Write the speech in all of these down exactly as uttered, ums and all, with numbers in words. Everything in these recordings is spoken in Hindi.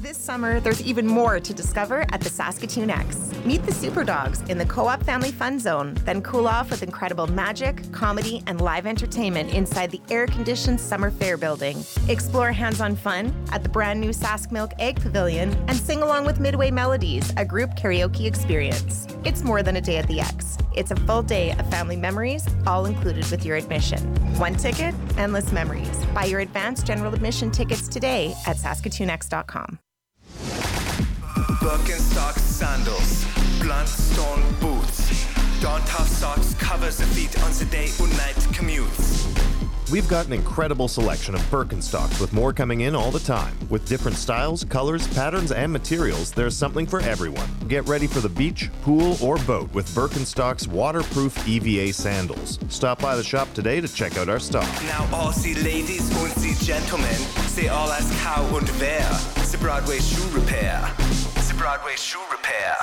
This summer, there's even more to discover at the Saskatoon X. Meet the Super Dogs in the Co-op Family Fun Zone, then cool off with incredible magic, comedy, and live entertainment inside the air-conditioned Summer Fair building. Explore hands-on fun at the brand new Sask Milk Egg Pavilion and sing along with Midway Melodies, a group karaoke experience. It's more than a day at the X. It's a full day of family memories, all included with your admission. One ticket, endless memories. Buy your advanced general admission tickets today at saskatoon x dot com. Birkenstock sandals, blunt stone boots. Dawn tough socks covers the feet on the day or night commutes. We've got an incredible selection of Birkenstocks with more coming in all the time. With different styles, colors, patterns, and materials, there's something for everyone. Get ready for the beach, pool, or boat with Birkenstock's waterproof E V A sandals. Stop by the shop today to check out our stock. Now all the ladies und the gentlemen, say all as cow und wer. The Broadway Shoe Repair. The Broadway Shoe Repair.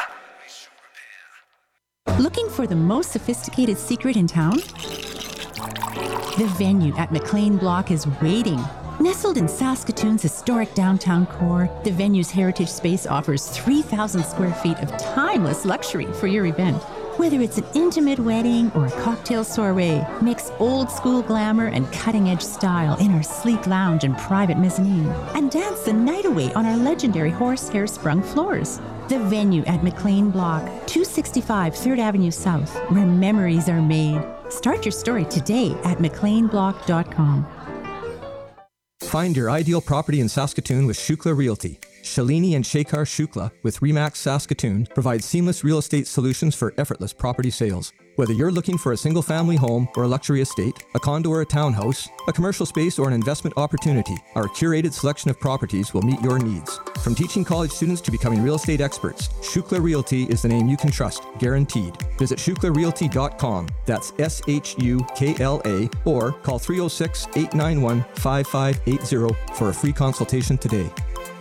Looking for the most sophisticated secret in town? The venue at McLean Block is waiting. Nestled in Saskatoon's historic downtown core, the venue's heritage space offers three thousand square feet of timeless luxury for your event. Whether it's an intimate wedding or a cocktail soiree, mix old school glamour and cutting-edge style in our sleek lounge and private mezzanine, and dance the night away on our legendary horsehair sprung floors. The venue at McLean Block, two sixty-five third Avenue South, where memories are made. Start your story today at mclean block dot com. Find your ideal property in Saskatoon with Shukla Realty. Shalini and Shekhar Shukla with Remax Saskatoon provide seamless real estate solutions for effortless property sales. Whether you're looking for a single-family home or a luxury estate, a condo or a townhouse, a commercial space or an investment opportunity, our curated selection of properties will meet your needs. From teaching college students to becoming real estate experts, Shukla Realty is the name you can trust, guaranteed. Visit shukla realty dot com, that's S H U K L A, or call three oh six, eight nine one, five five eight zero for a free consultation today.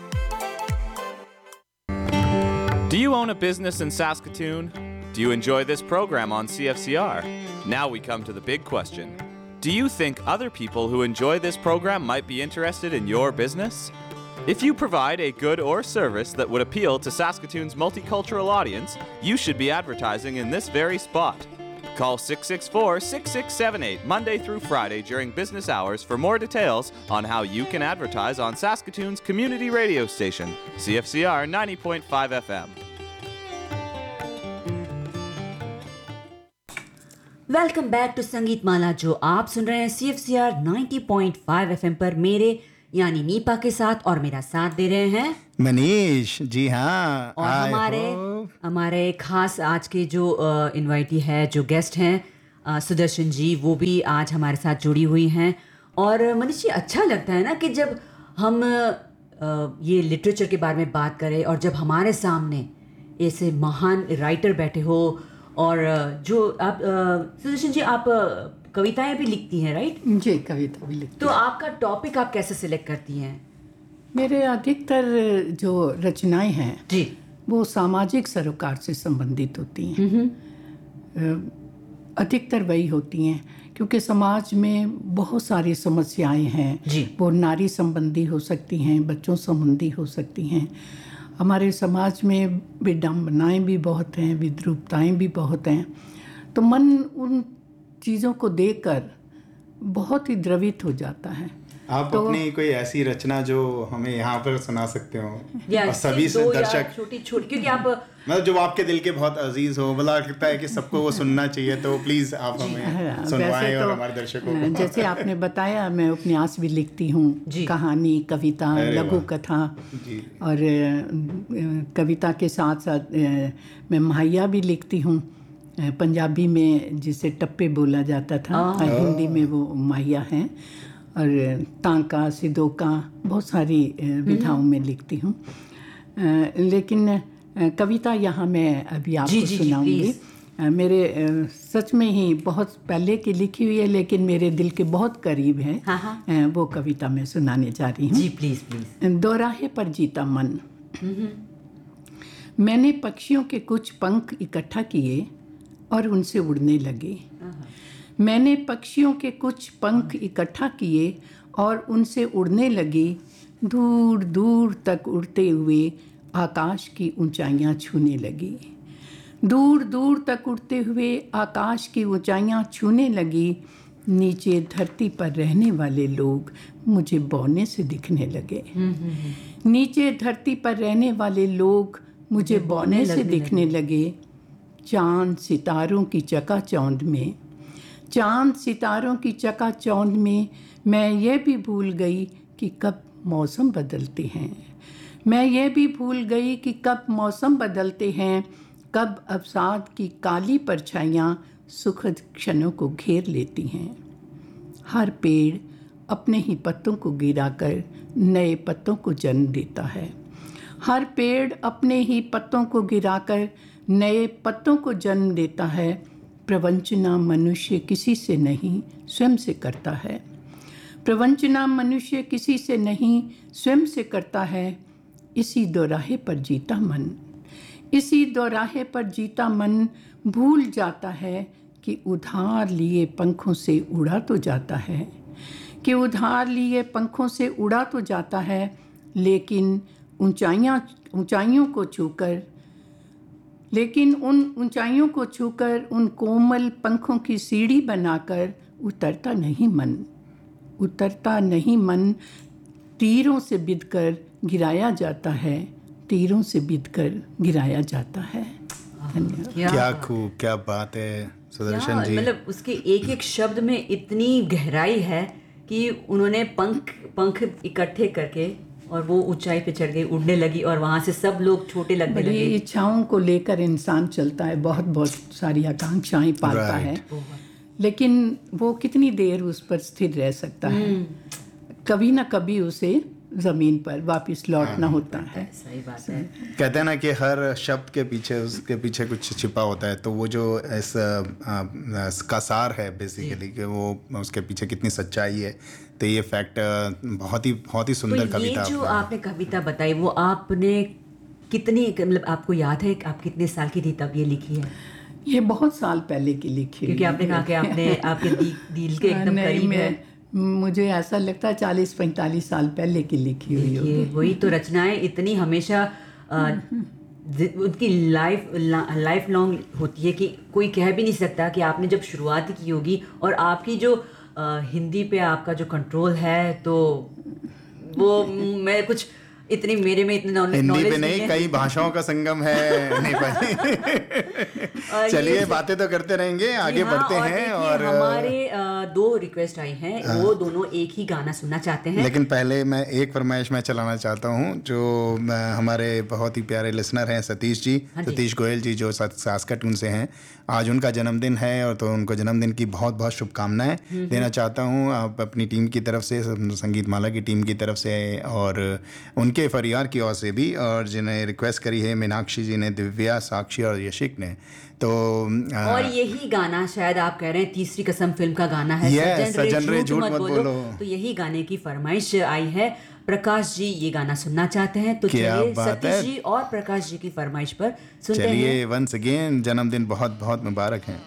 Do you own a business in Saskatoon? Do you enjoy this program on C F C R? Now we come to the big question. Do you think other people who enjoy this program might be interested in your business? If you provide a good or service that would appeal to Saskatoon's multicultural audience, you should be advertising in this very spot. Call six six four, six six seven eight Monday through Friday during business hours for more details on how you can advertise on Saskatoon's community radio station, C F C R ninety point five F M. Welcome back to संगीत माला, जो आप सुन रहे हैं C F C R ninety point five F M पर मेरे यानी नीपा के साथ, और मेरा साथ दे रहे हैं मनीष जी। हाँ, और हमारे हमारे खास आज के जो इनवाइटी है, जो गेस्ट हैं सुदर्शन जी, वो भी आज हमारे साथ जुड़ी हुई हैं। और मनीष जी, अच्छा लगता है ना कि जब हम आ, ये लिटरेचर के बारे में बात करें और जब हमारे सामने ऐसे महान राइटर बैठे हो, और जो आप सुदर्शन जी आप कविताएं भी लिखती हैं, राइट? जी, कविता भी लिखती। तो आपका टॉपिक आप कैसे सिलेक्ट करती हैं? मेरे अधिकतर जो रचनाएं हैं जी, वो सामाजिक सरोकार से संबंधित होती हैं। अधिकतर वही होती हैं क्योंकि समाज में बहुत सारी समस्याएं हैं जी। वो नारी संबंधी हो सकती हैं, बच्चों संबंधी हो सकती हैं। हमारे समाज में विडंबनाएं भी बहुत हैं, विद्रूपताएं भी बहुत हैं। तो मन उन चीज़ों को देखकर बहुत ही द्रवित हो जाता है। आप तो अपनी कोई ऐसी रचना जो हमें यहाँ पर सुना सकते हो और सभी से दर्शक, छोटी छोटी, क्योंकि आप मतलब जो आपके दिल के बहुत अजीज हो, बोला लगता है कि सबको वो सुनना चाहिए, तो प्लीज़ आप हमें सुनवाएं और हमारे दर्शकों को। जैसे आपने बताया, मैं उपन्यास भी लिखती हूँ, कहानी, कविता, लघु कथा, और कविता के साथ साथ मैं माहिया भी लिखती हूँ। पंजाबी में जिसे टप्पे बोला जाता था, हिंदी में वो माहिया हैं। और तांका, सिदोका, बहुत सारी विधाओं में लिखती हूँ। लेकिन कविता यहाँ मैं अभी आपको सुनाऊंगी। मेरे सच में ही बहुत पहले की लिखी हुई है, लेकिन मेरे दिल के बहुत करीब है। हाँ हाँ। वो कविता मैं सुनाने जा रही हूँ। जी प्लीज़ प्लीज़। दोराहे पर जीता मन। मैंने पक्षियों के कुछ पंख इकट्ठा किए और उनसे उड़ने लगे। मैंने पक्षियों के कुछ पंख इकट्ठा किए और उनसे उड़ने लगी। दूर दूर तक उड़ते हुए आकाश की ऊंचाइयां छूने लगी। दूर दूर तक उड़ते हुए आकाश की ऊंचाइयां छूने लगी। नीचे धरती पर रहने वाले लोग मुझे बौने से दिखने लगे। नीचे धरती पर रहने वाले लोग मुझे बौने से दिखने लगे। चांद सितारों की चकाचौंध में चांद सितारों की चकाचौंध में मैं ये भी भूल गई कि कब मौसम बदलते हैं। मैं ये भी भूल गई कि कब मौसम बदलते हैं, कब अवसाद की काली परछाइयाँ सुखद क्षणों को घेर लेती हैं। हर पेड़ अपने ही पत्तों को गिराकर नए पत्तों को जन्म देता है। हर पेड़ अपने ही पत्तों को गिराकर नए पत्तों को जन्म देता है। प्रवंचना मनुष्य किसी से नहीं स्वयं से करता है। प्रवंचना मनुष्य किसी से नहीं स्वयं से करता है। इसी दोराहे पर जीता मन इसी दोराहे पर जीता मन भूल जाता है कि उधार लिए पंखों से उड़ा तो जाता है कि उधार लिए पंखों से उड़ा तो जाता है, लेकिन ऊंचाइयां ऊंचाइयों को छूकर लेकिन उन ऊंचाइयों को छूकर उन कोमल पंखों की सीढ़ी बनाकर उतरता नहीं मन उतरता नहीं मन तीरों से बिधकर गिराया जाता है तीरों से बिधकर गिराया जाता है। धन्यवाद। क्या खूब, क्या बात है सुदर्शन जी। मतलब उसके एक एक शब्द में इतनी गहराई है कि उन्होंने पंख पंख इकट्ठे करके और वो ऊंचाई पे चढ़ गई, उड़ने लगी और वहाँ से सब लोग छोटे लगने लगे। इच्छाओं को लेकर इंसान चलता है, बहुत बहुत सारी आकांक्षाएं पालता है, लेकिन वो कितनी देर उस पर स्थिर रह सकता है। कभी ना कभी उसे ज़मीन पर वापस लौटना होता है। सही बात है। कहते हैं ना कि हर शब्द के पीछे उसके पीछे कुछ छिपा होता है, तो वो जो इस का सार है बेसिकली कि वो उसके पीछे कितनी सच्चाई है, तो ये फैक्ट बहुत ही बहुत ही सुंदर तो कविता। ये जो आपने कविता बताई वो आपने कितनी, मतलब आपको याद है आप कितने साल की थी तब ये लिखी है? ये बहुत साल पहले की लिखी है, क्योंकि आपने कहा कि आपने आपके दी, दिल के एकदम करीब है। मुझे ऐसा लगता है चालीस पैंतालीस साल पहले की लिखी हुई होगी। वही तो रचनाएं इतनी हमेशा आ, उनकी लाइफ लाइफ लॉन्ग होती है कि कोई कह भी नहीं सकता कि आपने जब शुरुआत की होगी। और आपकी जो आ, हिंदी पे आपका जो कंट्रोल है, तो वो मैं कुछ इतनी मेरे में इतनी नॉलेज हिंदी पे नहीं, कई भाषाओं का संगम है। नहीं भाई चलिए बातें तो करते रहेंगे, आगे हाँ, बढ़ते और हैं। और हमारे आ, दो रिक्वेस्ट आई हैं, हाँ, वो दोनों एक ही गाना सुनना चाहते हैं। लेकिन पहले मैं एक फरमाइश मैं चलाना चाहता हूँ, जो हमारे बहुत ही प्यारे लिसनर हैं सतीश जी, हाँ जी। सतीश गोयल जी जो सास्काटून से हैं, आज उनका जन्मदिन है और तो उनको जन्मदिन की बहुत बहुत शुभकामनाएं देना चाहता हूँ आप अपनी टीम की तरफ से, संगीत माला की टीम की तरफ से और उनके परिवार की ओर से भी, और जिन्हें रिक्वेस्ट करी है मीनाक्षी जी ने, दिव्या, साक्षी और यशिक ने। तो आ, और यही गाना शायद आप कह रहे हैं तीसरी कसम फिल्म का गाना है, yes, सजन रे झूठ मत बोलो। तो यही गाने की फरमाइश आई है। प्रकाश जी ये गाना सुनना चाहते हैं, तो चलिए सतीश जी और प्रकाश जी की फरमाइश पर सुनते हैं। चलिए वंस अगेन जन्मदिन बहुत बहुत मुबारक है।